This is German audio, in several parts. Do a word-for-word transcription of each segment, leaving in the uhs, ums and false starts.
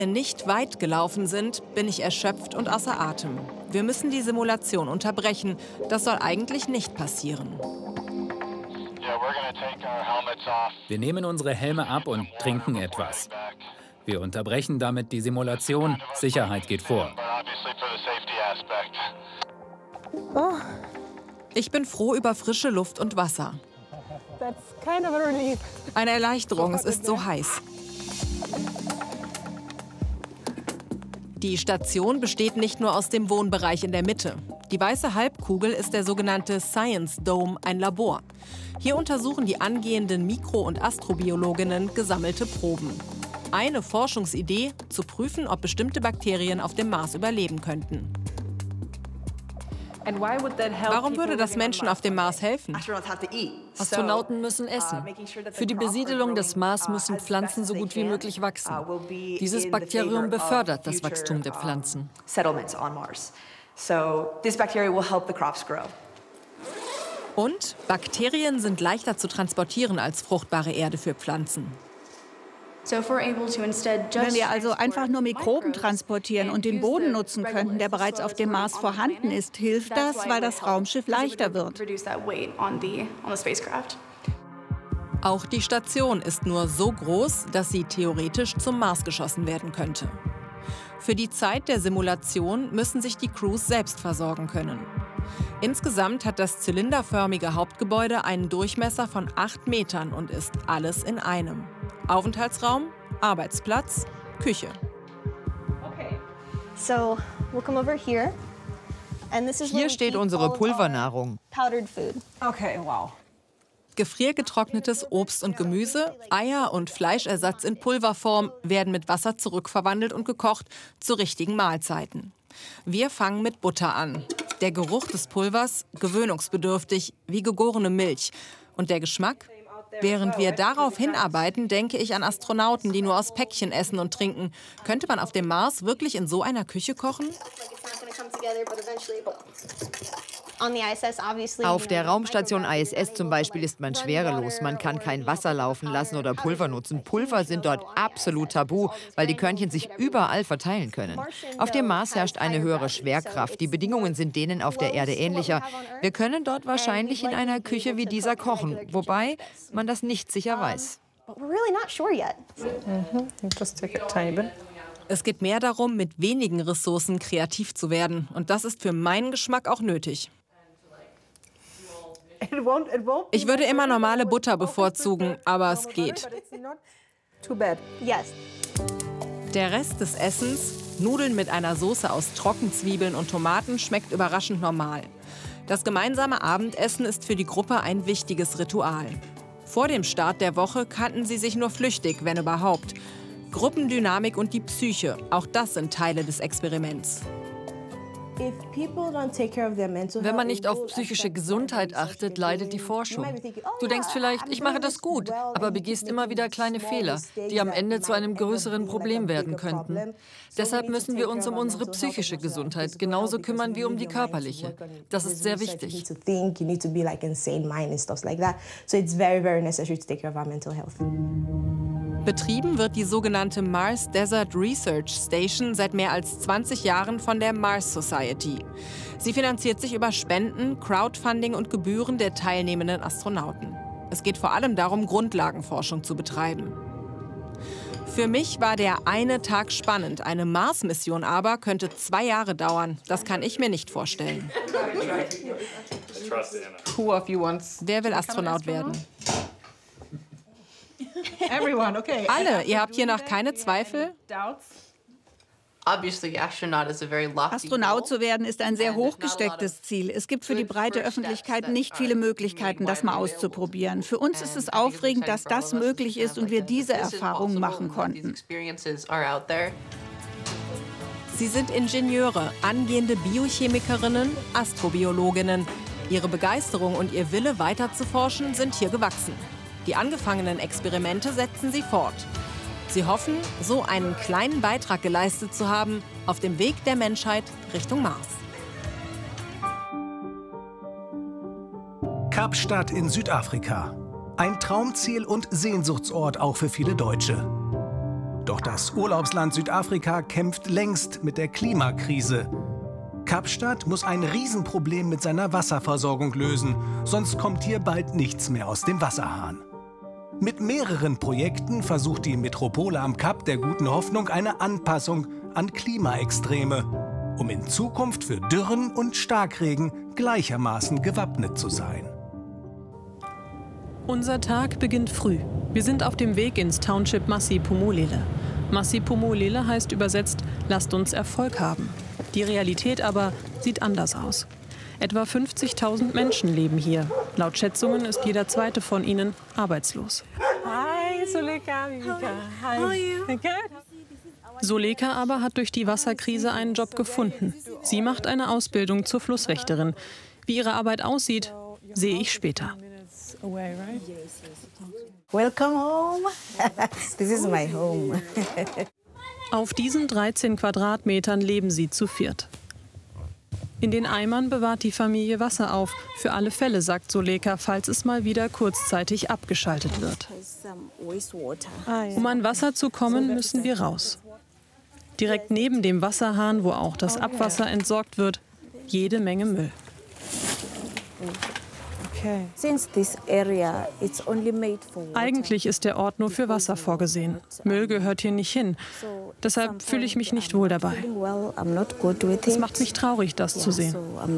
nicht weit gelaufen sind, bin ich erschöpft und außer Atem. Wir müssen die Simulation unterbrechen. Das soll eigentlich nicht passieren. Wir nehmen unsere Helme ab und trinken etwas. Wir unterbrechen damit die Simulation. Sicherheit geht vor. Oh. Ich bin froh über frische Luft und Wasser. Eine Erleichterung, es ist so heiß. Die Station besteht nicht nur aus dem Wohnbereich in der Mitte. Die weiße Halbkugel ist der sogenannte Science Dome, ein Labor. Hier untersuchen die angehenden Mikro- und Astrobiologinnen gesammelte Proben. Eine Forschungsidee, zu prüfen, ob bestimmte Bakterien auf dem Mars überleben könnten. Warum würde das Menschen auf dem Mars helfen? Astronauten müssen essen. Für die Besiedelung des Mars müssen Pflanzen so gut wie möglich wachsen. Dieses Bakterium befördert das Wachstum der Pflanzen. Und Bakterien sind leichter zu transportieren als fruchtbare Erde für Pflanzen. Wenn wir also einfach nur Mikroben transportieren und den Boden nutzen könnten, der bereits auf dem Mars vorhanden ist, hilft das, weil das Raumschiff leichter wird. Auch die Station ist nur so groß, dass sie theoretisch zum Mars geschossen werden könnte. Für die Zeit der Simulation müssen sich die Crews selbst versorgen können. Insgesamt hat das zylinderförmige Hauptgebäude einen Durchmesser von acht Metern und ist alles in einem. Aufenthaltsraum, Arbeitsplatz, Küche. Hier steht unsere Pulvernahrung. Okay, wow. Gefriergetrocknetes Obst und Gemüse, Eier und Fleischersatz in Pulverform werden mit Wasser zurückverwandelt und gekocht zu richtigen Mahlzeiten. Wir fangen mit Butter an. Der Geruch des Pulvers gewöhnungsbedürftig, wie gegorene Milch. Und der Geschmack? Während wir darauf hinarbeiten, denke ich an Astronauten, die nur aus Päckchen essen und trinken. Könnte man auf dem Mars wirklich in so einer Küche kochen? Auf der Raumstation I S S zum Beispiel ist man schwerelos. Man kann kein Wasser laufen lassen oder Pulver nutzen. Pulver sind dort absolut tabu, weil die Körnchen sich überall verteilen können. Auf dem Mars herrscht eine höhere Schwerkraft. Die Bedingungen sind denen auf der Erde ähnlicher. Wir können dort wahrscheinlich in einer Küche wie dieser kochen, wobei man das nicht sicher weiß. Es geht mehr darum, mit wenigen Ressourcen kreativ zu werden. Und das ist für meinen Geschmack auch nötig. Ich würde immer normale Butter bevorzugen, aber es geht. Der Rest des Essens, Nudeln mit einer Soße aus Trockenzwiebeln und Tomaten, schmeckt überraschend normal. Das gemeinsame Abendessen ist für die Gruppe ein wichtiges Ritual. Vor dem Start der Woche kannten sie sich nur flüchtig, wenn überhaupt. Gruppendynamik und die Psyche, auch das sind Teile des Experiments. Wenn man nicht auf psychische Gesundheit achtet, leidet die Forschung. Du denkst vielleicht, ich mache das gut, aber begehst immer wieder kleine Fehler, die am Ende zu einem größeren Problem werden könnten. Deshalb müssen wir uns um unsere psychische Gesundheit genauso kümmern wie um die körperliche. Das ist sehr wichtig. Betrieben wird die sogenannte Mars Desert Research Station seit mehr als zwanzig Jahren von der Mars Society. Sie finanziert sich über Spenden, Crowdfunding und Gebühren der teilnehmenden Astronauten. Es geht vor allem darum, Grundlagenforschung zu betreiben. Für mich war der eine Tag spannend. Eine Mars-Mission aber könnte zwei Jahre dauern. Das kann ich mir nicht vorstellen. Wer will Astronaut werden? Alle, ihr habt hiernach keine Zweifel? Astronaut zu werden ist ein sehr hochgestecktes Ziel. Es gibt für die breite Öffentlichkeit nicht viele Möglichkeiten, das mal auszuprobieren. Für uns ist es aufregend, dass das möglich ist und wir diese Erfahrungen machen konnten. Sie sind Ingenieure, angehende Biochemikerinnen, Astrobiologinnen. Ihre Begeisterung und ihr Wille, weiter zu forschen, sind hier gewachsen. Die angefangenen Experimente setzen sie fort. Sie hoffen, so einen kleinen Beitrag geleistet zu haben auf dem Weg der Menschheit Richtung Mars. Kapstadt in Südafrika. Ein Traumziel und Sehnsuchtsort auch für viele Deutsche. Doch das Urlaubsland Südafrika kämpft längst mit der Klimakrise. Kapstadt muss ein Riesenproblem mit seiner Wasserversorgung lösen, sonst kommt hier bald nichts mehr aus dem Wasserhahn. Mit mehreren Projekten versucht die Metropole am Kap der Guten Hoffnung eine Anpassung an Klimaextreme, um in Zukunft für Dürren und Starkregen gleichermaßen gewappnet zu sein. Unser Tag beginnt früh. Wir sind auf dem Weg ins Township Masiphumelele. Masiphumelele heißt übersetzt, lasst uns Erfolg haben. Die Realität aber sieht anders aus. Etwa fünfzigtausend Menschen leben hier. Laut Schätzungen ist jeder zweite von ihnen arbeitslos. Hi, Soleka. Hi. How are you? Good. Soleka aber hat durch die Wasserkrise einen Job gefunden. Sie macht eine Ausbildung zur Flusswächterin. Wie ihre Arbeit aussieht, sehe ich später. Welcome home. This is my home. Auf diesen dreizehn Quadratmetern leben sie zu viert. In den Eimern bewahrt die Familie Wasser auf. Für alle Fälle, sagt Soleka, falls es mal wieder kurzzeitig abgeschaltet wird. Um an Wasser zu kommen, müssen wir raus. Direkt neben dem Wasserhahn, wo auch das Abwasser entsorgt wird, jede Menge Müll. Eigentlich ist der Ort nur für Wasser vorgesehen. Müll gehört hier nicht hin. Deshalb fühle ich mich nicht wohl dabei. Es macht mich traurig, das zu sehen.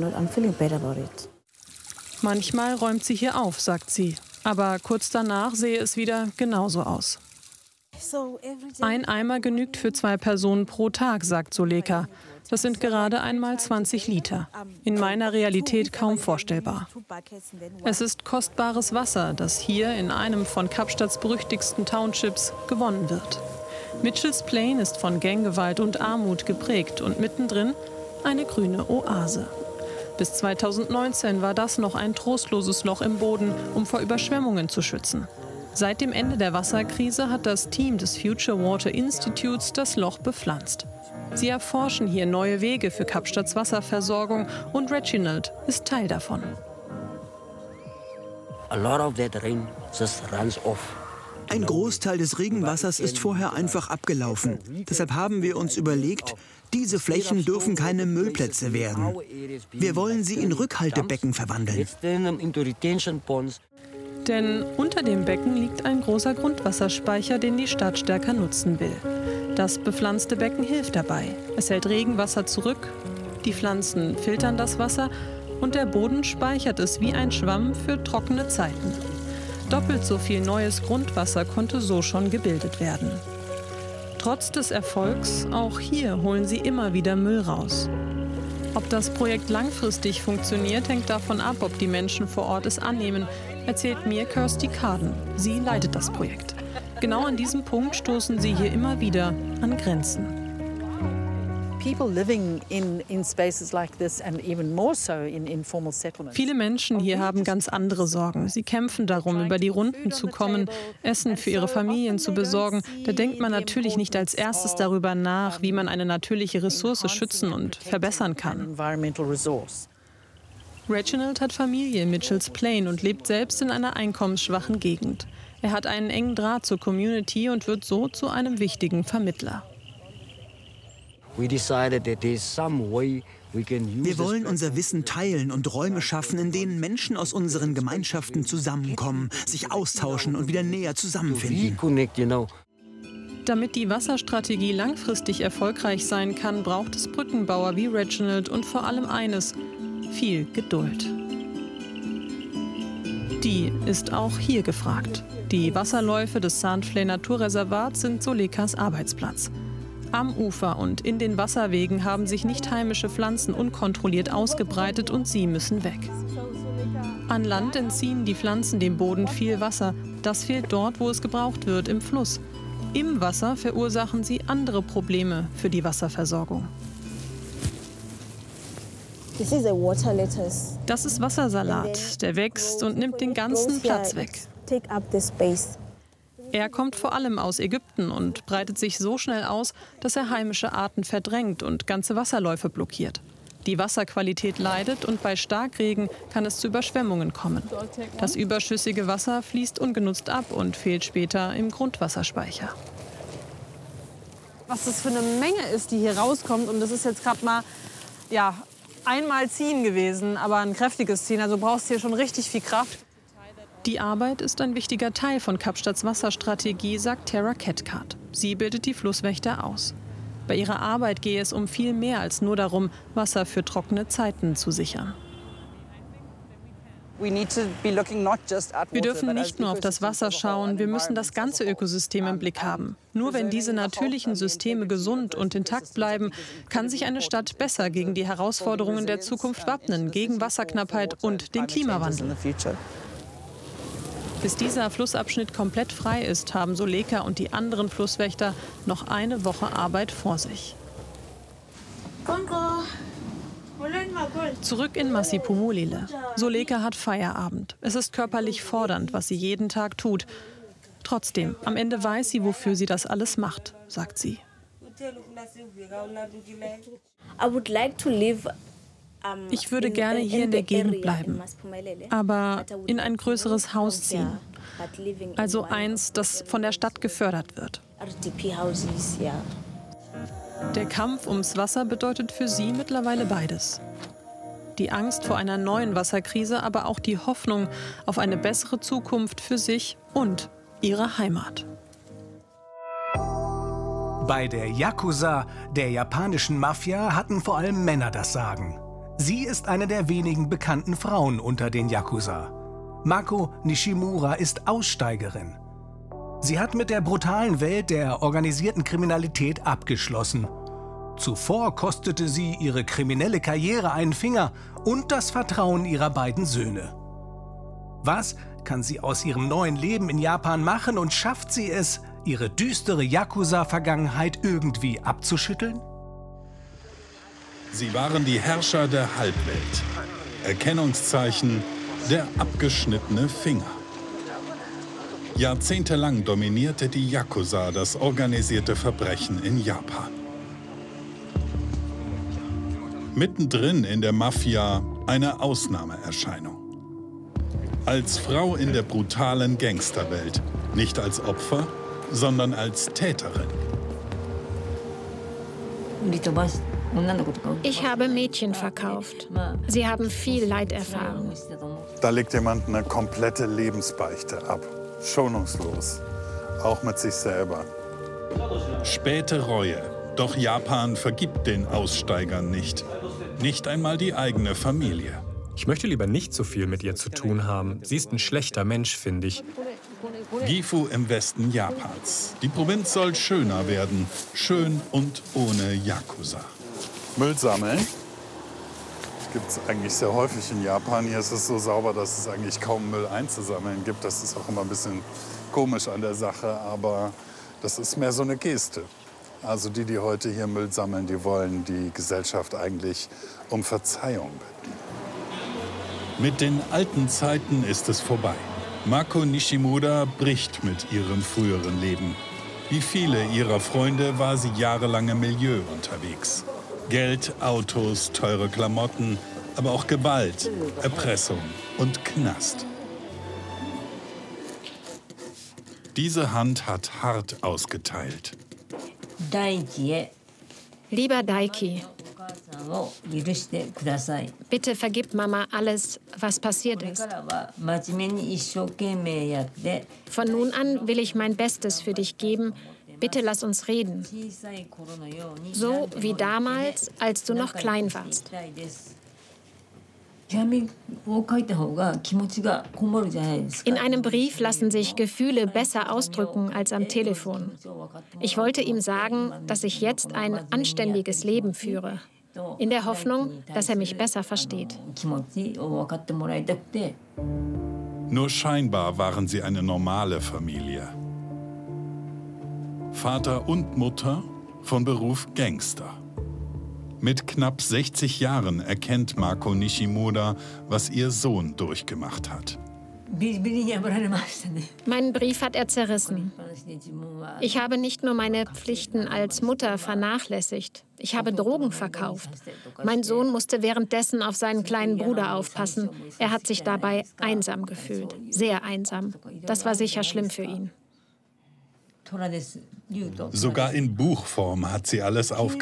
Manchmal räumt sie hier auf, sagt sie. Aber kurz danach sehe es wieder genauso aus. Ein Eimer genügt für zwei Personen pro Tag, sagt Soleka. Das sind gerade einmal zwanzig Liter. In meiner Realität kaum vorstellbar. Es ist kostbares Wasser, das hier in einem von Kapstadts berüchtigsten Townships gewonnen wird. Mitchells Plain ist von Ganggewalt und Armut geprägt und mittendrin eine grüne Oase. Bis zweitausendneunzehn war das noch ein trostloses Loch im Boden, um vor Überschwemmungen zu schützen. Seit dem Ende der Wasserkrise hat das Team des Future Water Institutes das Loch bepflanzt. Sie erforschen hier neue Wege für Kapstadts Wasserversorgung und Reginald ist Teil davon. Ein Großteil des Regenwassers ist vorher einfach abgelaufen. Deshalb haben wir uns überlegt, diese Flächen dürfen keine Müllplätze werden. Wir wollen sie in Rückhaltebecken verwandeln. Denn unter dem Becken liegt ein großer Grundwasserspeicher, den die Stadt stärker nutzen will. Das bepflanzte Becken hilft dabei. Es hält Regenwasser zurück, die Pflanzen filtern das Wasser und der Boden speichert es wie ein Schwamm für trockene Zeiten. Doppelt so viel neues Grundwasser konnte so schon gebildet werden. Trotz des Erfolgs, auch hier holen sie immer wieder Müll raus. Ob das Projekt langfristig funktioniert, hängt davon ab, ob die Menschen vor Ort es annehmen, erzählt mir Kirsty Carden. Sie leitet das Projekt. Genau an diesem Punkt stoßen sie hier immer wieder an Grenzen. Viele Menschen hier haben ganz andere Sorgen. Sie kämpfen darum, über die Runden zu kommen, Essen für ihre Familien zu besorgen. Da denkt man natürlich nicht als erstes darüber nach, wie man eine natürliche Ressource schützen und verbessern kann. Reginald hat Familie in Mitchells Plain und lebt selbst in einer einkommensschwachen Gegend. Er hat einen engen Draht zur Community und wird so zu einem wichtigen Vermittler. Wir wollen unser Wissen teilen und Räume schaffen, in denen Menschen aus unseren Gemeinschaften zusammenkommen, sich austauschen und wieder näher zusammenfinden. Damit die Wasserstrategie langfristig erfolgreich sein kann, braucht es Brückenbauer wie Reginald und vor allem eines: viel Geduld. Die ist auch hier gefragt. Die Wasserläufe des Sandflay Naturreservats sind Solekas Arbeitsplatz. Am Ufer und in den Wasserwegen haben sich nicht heimische Pflanzen unkontrolliert ausgebreitet und sie müssen weg. An Land entziehen die Pflanzen dem Boden viel Wasser. Das fehlt dort, wo es gebraucht wird, im Fluss. Im Wasser verursachen sie andere Probleme für die Wasserversorgung. Das ist Wassersalat. Der wächst und nimmt den ganzen Platz weg. Er kommt vor allem aus Ägypten und breitet sich so schnell aus, dass er heimische Arten verdrängt und ganze Wasserläufe blockiert. Die Wasserqualität leidet und bei Starkregen kann es zu Überschwemmungen kommen. Das überschüssige Wasser fließt ungenutzt ab und fehlt später im Grundwasserspeicher. was das für eine Menge ist, die hier rauskommt. Und das ist jetzt gerade mal, ja, einmal ziehen gewesen, aber ein kräftiges Ziehen. Also du brauchst hier schon richtig viel Kraft. Die Arbeit ist ein wichtiger Teil von Kapstadts Wasserstrategie, sagt Tara Cathcart. Sie bildet die Flusswächter aus. Bei ihrer Arbeit gehe es um viel mehr als nur darum, Wasser für trockene Zeiten zu sichern. Wir dürfen nicht nur auf das Wasser schauen, wir müssen das ganze Ökosystem im Blick haben. Nur wenn diese natürlichen Systeme gesund und intakt bleiben, kann sich eine Stadt besser gegen die Herausforderungen der Zukunft wappnen, gegen Wasserknappheit und den Klimawandel. Bis dieser Flussabschnitt komplett frei ist, haben Soleka und die anderen Flusswächter noch eine Woche Arbeit vor sich. Zurück in Masipumulile. Soleka hat Feierabend. Es ist körperlich fordernd, was sie jeden Tag tut. Trotzdem, am Ende weiß sie, wofür sie das alles macht, sagt sie. Ich würde gerne hier in der Gegend bleiben, aber in ein größeres Haus ziehen. Also eins, das von der Stadt gefördert wird. Der Kampf ums Wasser bedeutet für sie mittlerweile beides. Die Angst vor einer neuen Wasserkrise, aber auch die Hoffnung auf eine bessere Zukunft für sich und ihre Heimat. Bei der Yakuza, der japanischen Mafia, hatten vor allem Männer das Sagen. Sie ist eine der wenigen bekannten Frauen unter den Yakuza. Mako Nishimura ist Aussteigerin. Sie hat mit der brutalen Welt der organisierten Kriminalität abgeschlossen. Zuvor kostete sie ihre kriminelle Karriere einen Finger und das Vertrauen ihrer beiden Söhne. Was kann sie aus ihrem neuen Leben in Japan machen und schafft sie es, ihre düstere Yakuza-Vergangenheit irgendwie abzuschütteln? Sie waren die Herrscher der Halbwelt. Erkennungszeichen, der abgeschnittene Finger. Jahrzehntelang dominierte die Yakuza das organisierte Verbrechen in Japan. Mittendrin in der Mafia eine Ausnahmeerscheinung. Als Frau in der brutalen Gangsterwelt, nicht als Opfer, sondern als Täterin. Ich habe Mädchen verkauft. Sie haben viel Leid erfahren. Da legt jemand eine komplette Lebensbeichte ab. Schonungslos. Auch mit sich selber. Späte Reue. Doch Japan vergibt den Aussteigern nicht. Nicht einmal die eigene Familie. Ich möchte lieber nicht so viel mit ihr zu tun haben. Sie ist ein schlechter Mensch, finde ich. Gifu im Westen Japans. Die Provinz soll schöner werden. Schön und ohne Yakuza. Müll sammeln. Das gibt es eigentlich sehr häufig in Japan. Hier ist es so sauber, dass es eigentlich kaum Müll einzusammeln gibt. Das ist auch immer ein bisschen komisch an der Sache, aber das ist mehr so eine Geste. Also die, die heute hier Müll sammeln, die wollen die Gesellschaft eigentlich um Verzeihung bitten. Mit den alten Zeiten ist es vorbei. Mako Nishimura bricht mit ihrem früheren Leben. Wie viele ihrer Freunde war sie jahrelang im Milieu unterwegs. Geld, Autos, teure Klamotten, aber auch Gewalt, Erpressung und Knast. Diese Hand hat hart ausgeteilt. Lieber Daiki, bitte vergib Mama alles, was passiert ist. Von nun an will ich mein Bestes für dich geben. Bitte lass uns reden. So wie damals, als du noch klein warst. In einem Brief lassen sich Gefühle besser ausdrücken als am Telefon. Ich wollte ihm sagen, dass ich jetzt ein anständiges Leben führe, in der Hoffnung, dass er mich besser versteht. Nur scheinbar waren sie eine normale Familie. Vater und Mutter, von Beruf Gangster. Mit knapp sechzig Jahren erkennt Mako Nishimura, was ihr Sohn durchgemacht hat. Meinen Brief hat er zerrissen. Ich habe nicht nur meine Pflichten als Mutter vernachlässigt. Ich habe Drogen verkauft. Mein Sohn musste währenddessen auf seinen kleinen Bruder aufpassen. Er hat sich dabei einsam gefühlt. Sehr einsam. Das war sicher schlimm für ihn. Sogar in Buchform hat sie alles aufgeschrieben.